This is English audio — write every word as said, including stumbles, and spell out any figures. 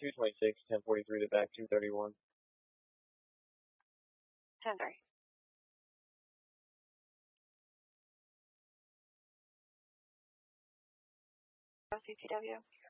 two twenty-six, ten forty-three to back two thirty-one. ten three. C P W.